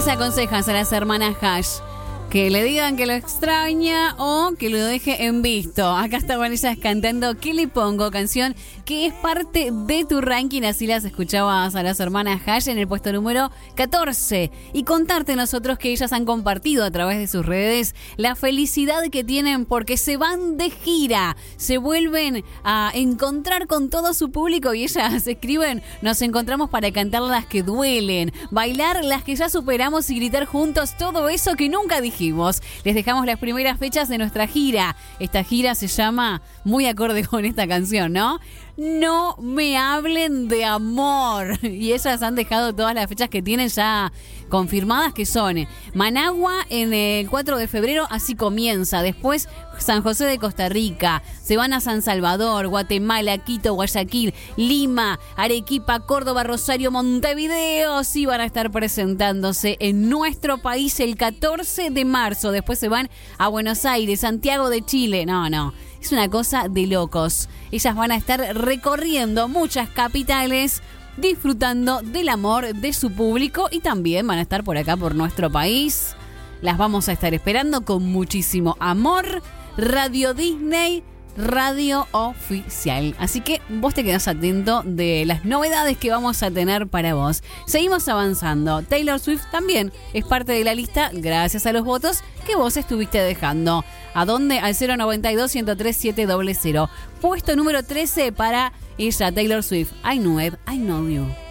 les aconsejas a las hermanas Hash? Que le digan que lo extraña o que lo deje en visto. Acá estaban ellas cantando ¿Qué le pongo? Canción que es parte de tu ranking. Así las escuchabas a las hermanas Hash en el puesto número 14. Y contarte nosotros que ellas han compartido a través de sus redes la felicidad que tienen porque se van de gira. Se vuelven a encontrar con todo su público y ellas escriben: nos encontramos para cantar las que duelen, bailar las que ya superamos y gritar juntos todo eso que nunca dijimos. Les dejamos las primeras fechas de nuestra gira. Esta gira se llama, muy acorde con esta canción, ¿no? No me hablen de amor. Y ellas han dejado todas las fechas que tienen ya confirmadas, que son Managua en el 4 de febrero, así comienza. Después San José de Costa Rica. Se van a San Salvador, Guatemala, Quito, Guayaquil, Lima, Arequipa, Córdoba, Rosario, Montevideo. Sí van a estar presentándose en nuestro país el 14 de marzo. Después se van a Buenos Aires, Santiago de Chile. No. Es una cosa de locos. Ellas van a estar recorriendo muchas capitales, disfrutando del amor de su público y también van a estar por acá, por nuestro país. Las vamos a estar esperando con muchísimo amor. Radio Disney, radio oficial. Así que vos te quedás atento de las novedades que vamos a tener para vos. Seguimos avanzando. Taylor Swift también es parte de la lista gracias a los votos que vos estuviste dejando. ¿A dónde? Al 092-103-700. Puesto número 13 para ella, Taylor Swift. I Know It, I Know You.